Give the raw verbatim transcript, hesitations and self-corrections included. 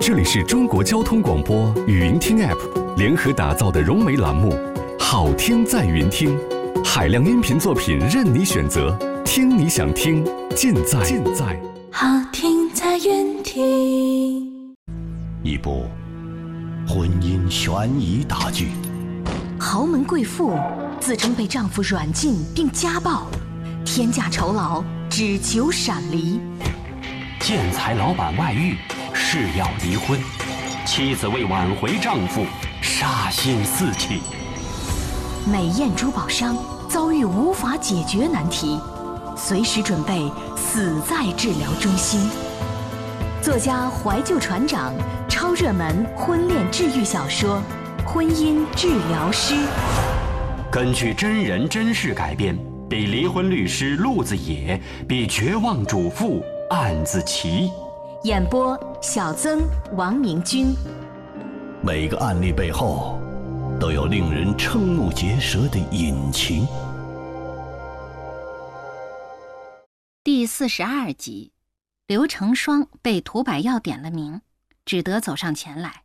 这里是中国交通广播语音听 App 联合打造的融媒栏目，好听在云听，海量音频作品任你选择，听你想听，尽在尽在好听在云听。 一部婚姻悬疑大剧， 豪门贵妇自称被丈夫软禁并家暴，天价酬劳只求闪离。 建材老板外遇，誓要离婚，妻子为挽回丈夫，杀心四起。 美艳珠宝商遭遇无法解决难题，随时准备死在治疗中心。作家怀旧船长超热门婚恋治愈小说《婚姻治疗师》， 根据真人真事改编，比离婚律师陆子野，比绝望主妇案子齐。 演播小曾、王明君。 每个案例背后都有令人瞠目结舌的隐情。 第四十二集，刘成双被涂百耀点了名，只得走上前来。